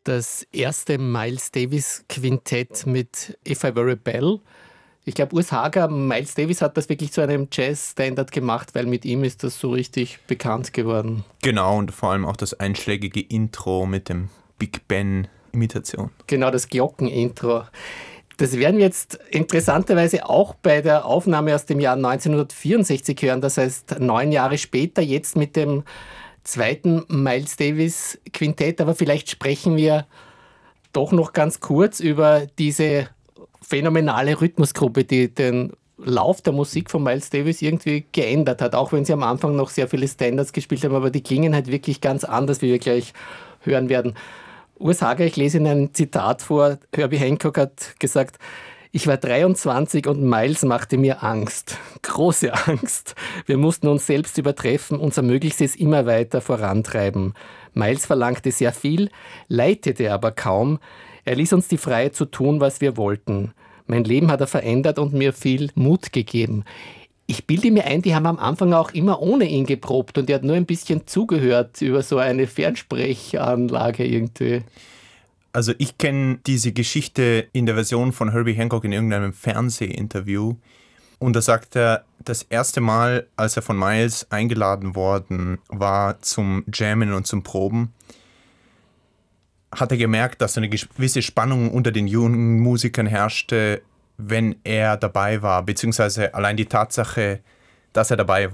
das erste Miles Davis Quintett mit If I Were a Bell. Ich glaube, Urs Hager, Miles Davis hat das wirklich zu einem Jazz-Standard gemacht, weil mit ihm ist das so richtig bekannt geworden. Genau, und vor allem auch das einschlägige Intro mit dem Big Ben-Imitation. Genau, das Glockenintro. Das werden wir jetzt interessanterweise auch bei der Aufnahme aus dem Jahr 1964 hören. Das heißt, 9 Jahre später, jetzt mit dem zweiten Miles Davis Quintett. Aber vielleicht sprechen wir doch noch ganz kurz über diese phänomenale Rhythmusgruppe, die den Lauf der Musik von Miles Davis irgendwie geändert hat. Auch wenn sie am Anfang noch sehr viele Standards gespielt haben, aber die klingen halt wirklich ganz anders, wie wir gleich hören werden. Urs Hager, ich lese Ihnen ein Zitat vor. Herbie Hancock hat gesagt: Ich war 23 und Miles machte mir Angst. Große Angst. Wir mussten uns selbst übertreffen, unser Möglichstes immer weiter vorantreiben. Miles verlangte sehr viel, leitete aber kaum. Er ließ uns die Freiheit zu tun, was wir wollten. Mein Leben hat er verändert und mir viel Mut gegeben. Ich bilde mir ein, die haben am Anfang auch immer ohne ihn geprobt und er hat nur ein bisschen zugehört über so eine Fernsprechanlage irgendwie. Also ich kenne diese Geschichte in der Version von Herbie Hancock in irgendeinem Fernsehinterview. Und da sagt er, das erste Mal, als er von Miles eingeladen worden war zum Jammen und zum Proben, hat er gemerkt, dass eine gewisse Spannung unter den jungen Musikern herrschte, wenn er dabei war, beziehungsweise allein die Tatsache, dass er dabei war.